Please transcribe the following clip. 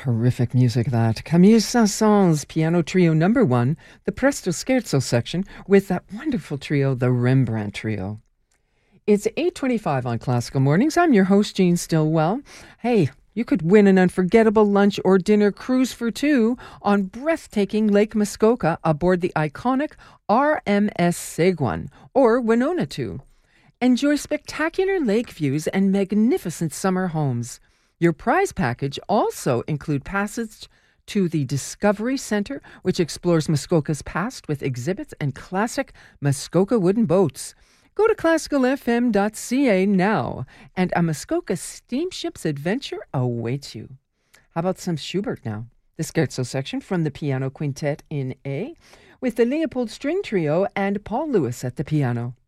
Terrific music that. Camille Saint-Saëns Piano Trio Number 1, the Presto Scherzo section with that wonderful trio, the Rembrandt Trio. It's 8:25 on Classical Mornings. I'm your host, Jean Stillwell. Hey, you could win an unforgettable lunch or dinner cruise for two on breathtaking Lake Muskoka aboard the iconic RMS Seguin or Winona 2. Enjoy spectacular lake views and magnificent summer homes. Your prize package also include passage to the Discovery Center, which explores Muskoka's past with exhibits and classic Muskoka wooden boats. Go to classicalfm.ca now, and a Muskoka steamship's adventure awaits you. How about some Schubert now? The Scherzo section from the Piano Quintet in A, with the Leopold String Trio and Paul Lewis at the piano.